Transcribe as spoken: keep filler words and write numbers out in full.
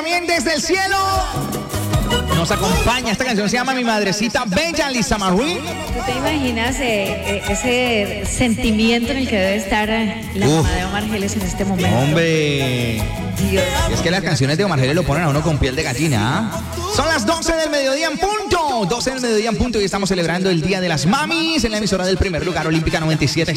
también desde el cielo. Nos acompaña, esta canción se llama Mi Madrecita Bella, Lisa Marie. ¿Tú te imaginas eh, ese sentimiento en el que debe estar la Uf. mamá de Omar Geles en este momento? ¡Hombre! Dios. Es que las canciones de Omar Geles lo ponen a uno con piel de gallina. ¿eh? Son las doce del mediodía en punto. doce del mediodía en punto y estamos celebrando el Día de las Mamis en la emisora del primer lugar olímpica noventa y siete.